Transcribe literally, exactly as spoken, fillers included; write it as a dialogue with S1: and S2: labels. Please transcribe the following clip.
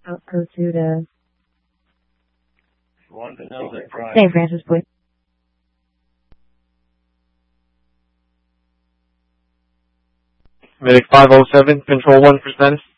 S1: South Pursuit of
S2: Wanted to know that price.
S1: Saint Francis, please.
S3: Medic five oh seven, control one for status.